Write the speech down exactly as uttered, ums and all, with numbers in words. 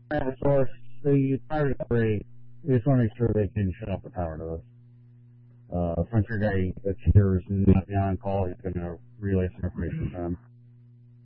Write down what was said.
have a source. The private operate. We just want to make sure they can shut off the power to us. Uh, frontier guy that's here is not on call. He's going to relay some information to them.